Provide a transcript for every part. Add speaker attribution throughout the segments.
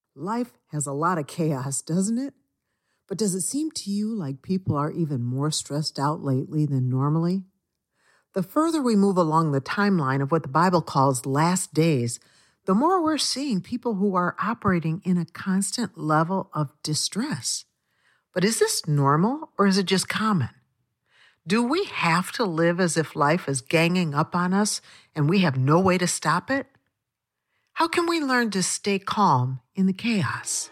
Speaker 1: Life has a lot of chaos, doesn't it? But does it seem to you like people are even more stressed out lately than normally? The further we move along the timeline of what the Bible calls last days, the more we're seeing people who are operating in a constant level of distress. But is this normal or is it just common? Do we have to live as if life is ganging up on us and we have no way to stop it? How can we learn to stay calm in the chaos?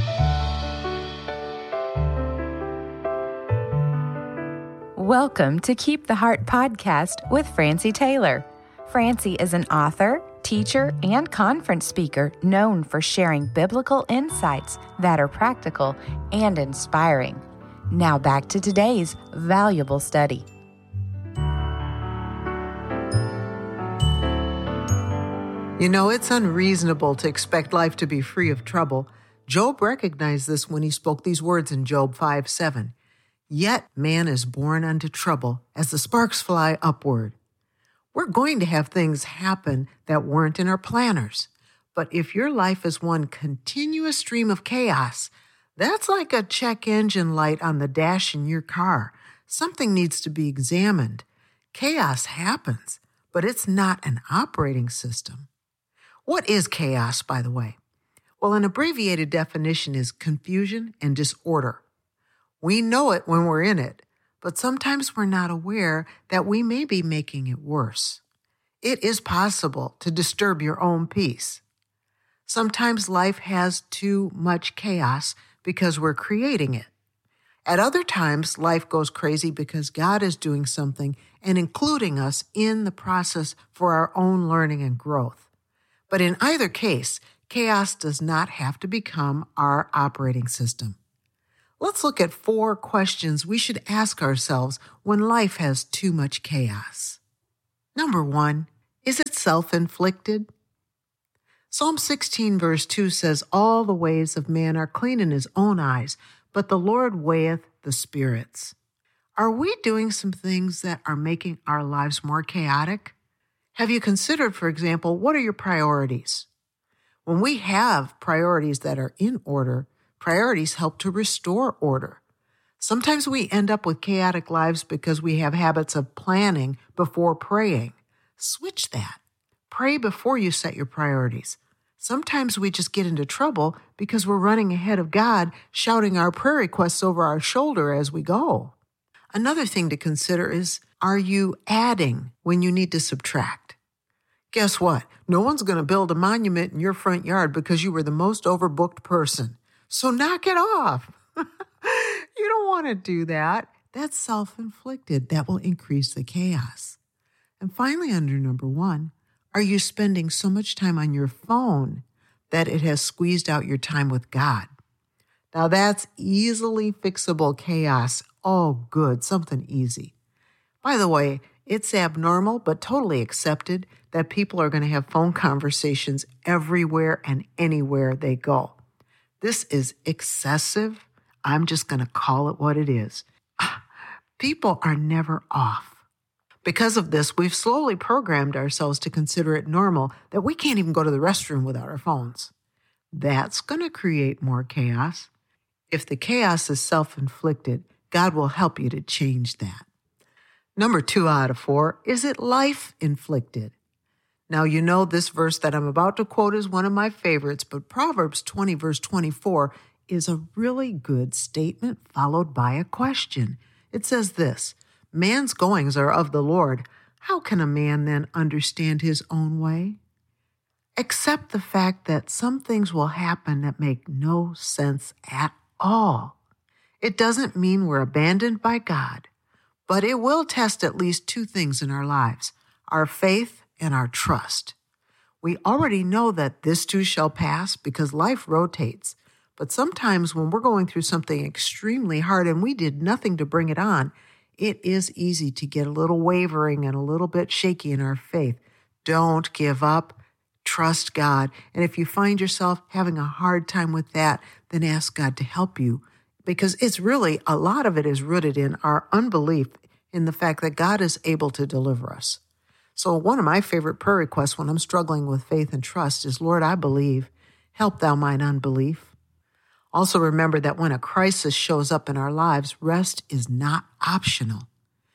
Speaker 2: Welcome to Keep the Heart podcast with Francie Taylor. Francie is an author, teacher, and conference speaker known for sharing biblical insights that are practical and inspiring. Now back to today's valuable study.
Speaker 1: You know, it's unreasonable to expect life to be free of trouble. Job recognized this when he spoke these words in Job 5:7. Yet man is born unto trouble as the sparks fly upward. We're going to have things happen that weren't in our planners. But if your life is one continuous stream of chaos, that's like a check engine light on the dash in your car. Something needs to be examined. Chaos happens, but it's not an operating system. What is chaos, by the way? Well, an abbreviated definition is confusion and disorder. We know it when we're in it, but sometimes we're not aware that we may be making it worse. It is possible to disturb your own peace. Sometimes life has too much chaos because we're creating it. At other times, life goes crazy because God is doing something and including us in the process for our own learning and growth. But in either case, chaos does not have to become our operating system. Let's look at 4 questions we should ask ourselves when life has too much chaos. Number 1, is it self-inflicted? Psalm 16 verse 2 says, all the ways of man are clean in his own eyes, but the Lord weigheth the spirits. Are we doing some things that are making our lives more chaotic? Have you considered, for example, what are your priorities? When we have priorities that are in order, priorities help to restore order. Sometimes we end up with chaotic lives because we have habits of planning before praying. Switch that. Pray before you set your priorities. Sometimes we just get into trouble because we're running ahead of God, shouting our prayer requests over our shoulder as we go. Another thing to consider is, are you adding when you need to subtract? Guess what? No one's going to build a monument in your front yard because you were the most overbooked person. So knock it off. You don't want to do that. That's self-inflicted. That will increase the chaos. And finally, under number 1, are you spending so much time on your phone that it has squeezed out your time with God? Now that's easily fixable chaos. Oh, good, something easy. By the way, it's abnormal but totally accepted that people are going to have phone conversations everywhere and anywhere they go. This is excessive. I'm just going to call it what it is. People are never off. Because of this, we've slowly programmed ourselves to consider it normal that we can't even go to the restroom without our phones. That's going to create more chaos. If the chaos is self-inflicted, God will help you to change that. Number 2 out of 4, is it life-inflicted? Now, you know this verse that I'm about to quote is one of my favorites, but Proverbs 20 verse 24 is a really good statement followed by a question. It says this, man's goings are of the Lord. How can a man then understand his own way? Accept the fact that some things will happen that make no sense at all. It doesn't mean we're abandoned by God, but it will test at least 2 things in our lives, our faith and our trust. We already know that this too shall pass because life rotates. But sometimes when we're going through something extremely hard and we did nothing to bring it on, it is easy to get a little wavering and a little bit shaky in our faith. Don't give up. Trust God. And if you find yourself having a hard time with that, then ask God to help you. Because it's really, a lot of it is rooted in our unbelief in the fact that God is able to deliver us. So one of my favorite prayer requests when I'm struggling with faith and trust is, Lord, I believe. Help thou mine unbelief. Also remember that when a crisis shows up in our lives, rest is not optional.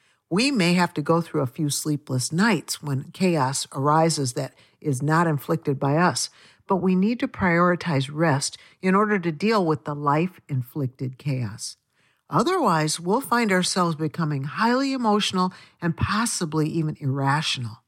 Speaker 1: We may have to go through a few sleepless nights when chaos arises that is not inflicted by us, but we need to prioritize rest in order to deal with the life-inflicted chaos. Otherwise, we'll find ourselves becoming highly emotional and possibly even irrational.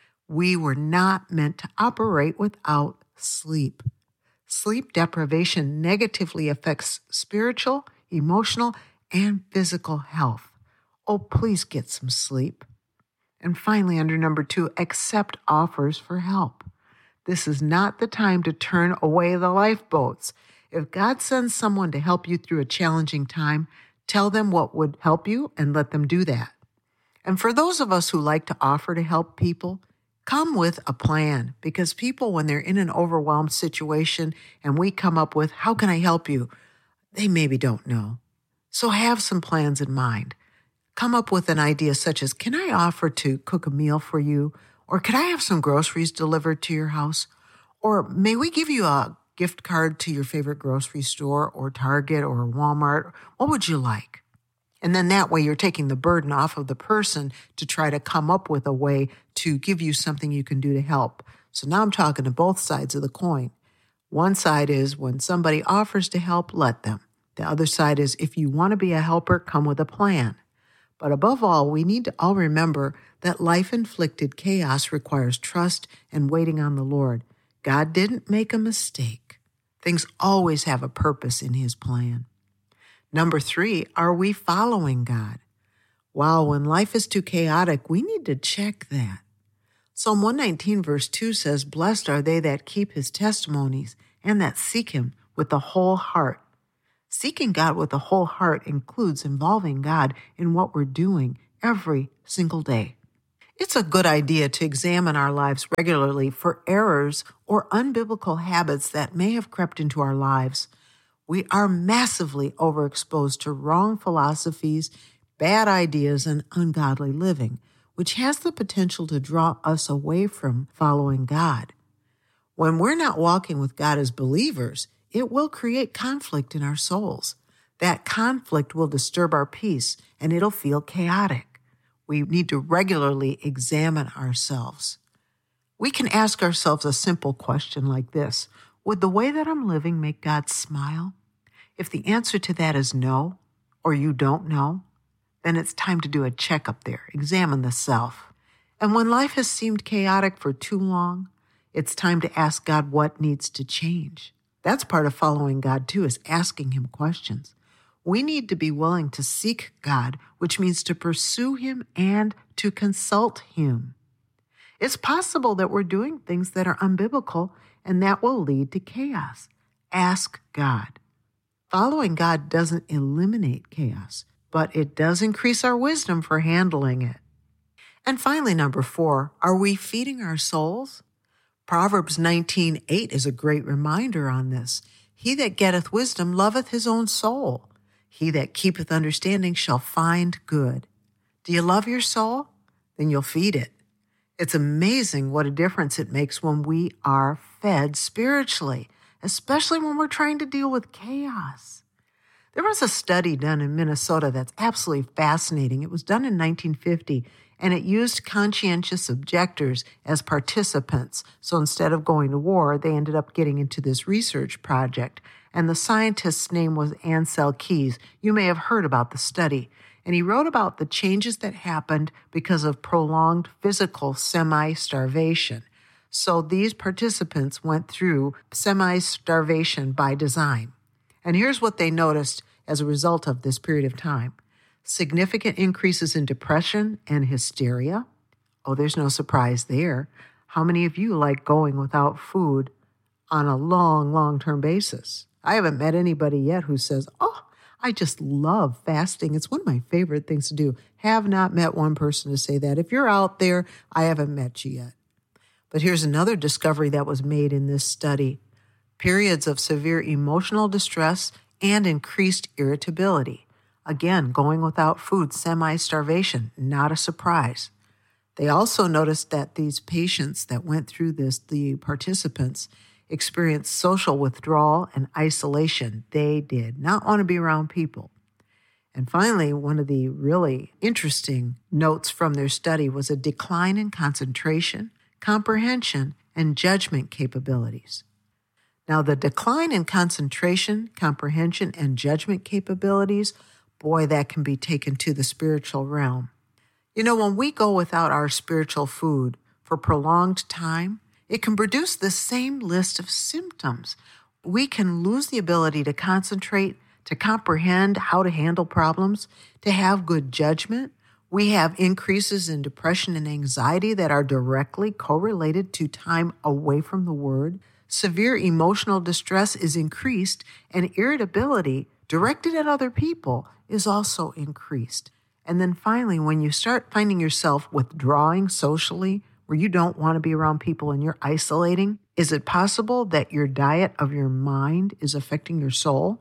Speaker 1: We were not meant to operate without sleep. Sleep deprivation negatively affects spiritual, emotional, and physical health. Oh, please get some sleep. And finally, under number 2, accept offers for help. This is not the time to turn away the lifeboats. If God sends someone to help you through a challenging time, tell them what would help you and let them do that. And for those of us who like to offer to help people, come with a plan, because people, when they're in an overwhelmed situation and we come up with, how can I help you? They maybe don't know. So have some plans in mind. Come up with an idea such as, can I offer to cook a meal for you? Or could I have some groceries delivered to your house? Or may we give you a gift card to your favorite grocery store or Target or Walmart? What would you like? And then that way you're taking the burden off of the person to try to come up with a way to give you something you can do to help. So now I'm talking to both sides of the coin. One side is when somebody offers to help, let them. The other side is if you want to be a helper, come with a plan. But above all, we need to all remember that life-inflicted chaos requires trust and waiting on the Lord. God didn't make a mistake. Things always have a purpose in His plan. Number 3, are we following God? Wow, when life is too chaotic, we need to check that. Psalm 119 verse 2 says, "Blessed are they that keep His testimonies and that seek Him with the whole heart." Seeking God with the whole heart includes involving God in what we're doing every single day. It's a good idea to examine our lives regularly for errors or unbiblical habits that may have crept into our lives. We are massively overexposed to wrong philosophies, bad ideas, and ungodly living, which has the potential to draw us away from following God. When we're not walking with God as believers, it will create conflict in our souls. That conflict will disturb our peace, and it'll feel chaotic. We need to regularly examine ourselves. We can ask ourselves a simple question like this: would the way that I'm living make God smile? If the answer to that is no, or you don't know, then it's time to do a checkup there. Examine the self. And when life has seemed chaotic for too long, it's time to ask God what needs to change. That's part of following God too, is asking Him questions. We need to be willing to seek God, which means to pursue Him and to consult Him. It's possible that we're doing things that are unbiblical, and that will lead to chaos. Ask God. Following God doesn't eliminate chaos, but it does increase our wisdom for handling it. And finally, number 4, are we feeding our souls? Proverbs 19:8 is a great reminder on this. He that getteth wisdom loveth his own soul. He that keepeth understanding shall find good. Do you love your soul? Then you'll feed it. It's amazing what a difference it makes when we are fed spiritually, especially when we're trying to deal with chaos. There was a study done in Minnesota that's absolutely fascinating. It was done in 1950, and it used conscientious objectors as participants. So instead of going to war, they ended up getting into this research project. And the scientist's name was Ancel Keys. You may have heard about the study. And he wrote about the changes that happened because of prolonged physical semi-starvation. So these participants went through semi-starvation by design. And here's what they noticed as a result of this period of time. Significant increases in depression and hysteria. Oh, there's no surprise there. How many of you like going without food on a long-term basis? I haven't met anybody yet who says, oh, I just love fasting. It's one of my favorite things to do. Have not met one person to say that. If you're out there, I haven't met you yet. But here's another discovery that was made in this study. Periods of severe emotional distress and increased irritability. Again, going without food, semi-starvation, not a surprise. They also noticed that these patients that went through this, the participants, experienced social withdrawal and isolation. They did not want to be around people. And finally, one of the really interesting notes from their study was a decline in concentration, comprehension, and judgment capabilities. Now, the decline in concentration, comprehension, and judgment capabilities, boy, that can be taken to the spiritual realm. You know, when we go without our spiritual food for prolonged time, it can produce the same list of symptoms. We can lose the ability to concentrate, to comprehend how to handle problems, to have good judgment. We have increases in depression and anxiety that are directly correlated to time away from the Word. Severe emotional distress is increased, and irritability directed at other people is also increased. And then finally, when you start finding yourself withdrawing socially, where you don't want to be around people and you're isolating, is it possible that your diet of your mind is affecting your soul?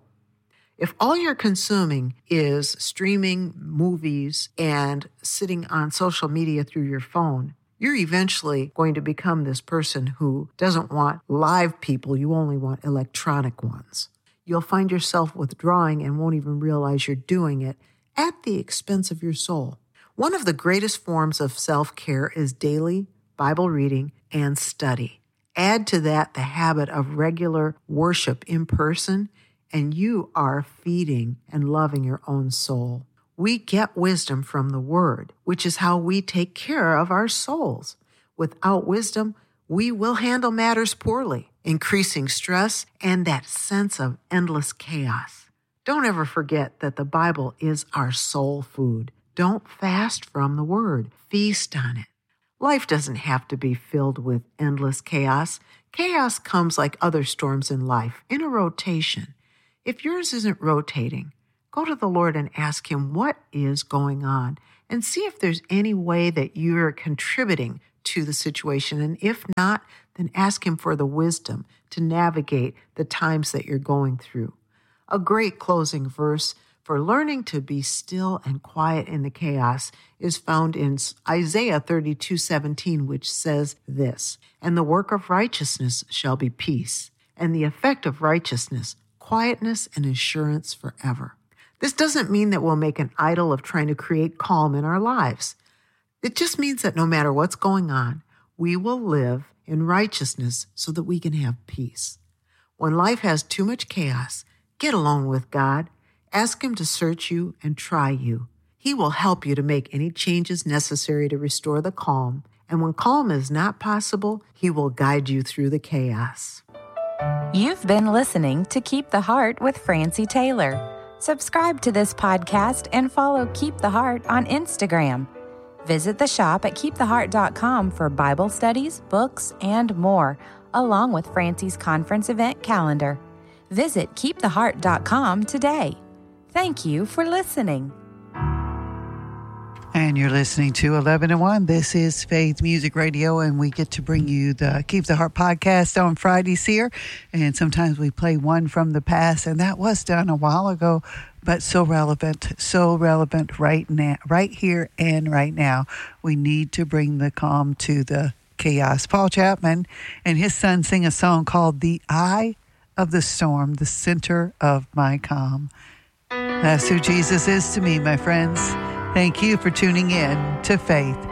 Speaker 1: If all you're consuming is streaming movies and sitting on social media through your phone, you're eventually going to become this person who doesn't want live people. You only want electronic ones. You'll find yourself withdrawing and won't even realize you're doing it at the expense of your soul. One of the greatest forms of self-care is daily Bible reading and study. Add to that the habit of regular worship in person, and you are feeding and loving your own soul. We get wisdom from the Word, which is how we take care of our souls. Without wisdom, we will handle matters poorly, increasing stress and that sense of endless chaos. Don't ever forget that the Bible is our soul food. Don't fast from the Word. Feast on it. Life doesn't have to be filled with endless chaos. Chaos comes like other storms in life, in a rotation. If yours isn't rotating, go to the Lord and ask Him what is going on and see if there's any way that you're contributing to the situation. And if not, then ask Him for the wisdom to navigate the times that you're going through. A great closing verse for learning to be still and quiet in the chaos is found in Isaiah 32:17, which says this, "And the work of righteousness shall be peace, and the effect of righteousness, quietness and assurance forever." This doesn't mean that we'll make an idol of trying to create calm in our lives. It just means that no matter what's going on, we will live in righteousness so that we can have peace. When life has too much chaos, get alone with God. Ask Him to search you and try you. He will help you to make any changes necessary to restore the calm. And when calm is not possible, He will guide you through the chaos.
Speaker 2: You've been listening to Keep the Heart with Francie Taylor. Subscribe to this podcast and follow Keep the Heart on Instagram. Visit the shop at keeptheheart.com for Bible studies, books, and more, along with Francie's conference event calendar. Visit keeptheheart.com today. Thank you for listening.
Speaker 3: And you're listening to 11 and 1. This is Faith Music Radio, and we get to bring you the Keep the Heart podcast on Fridays here. And sometimes we play one from the past, and that was done a while ago, but so relevant right now, right here and right now. We need to bring the calm to the chaos. Paul Chapman and his son sing a song called "The Eye of the Storm, the Center of My Calm." That's who Jesus is to me, my friends. Thank you for tuning in to Faith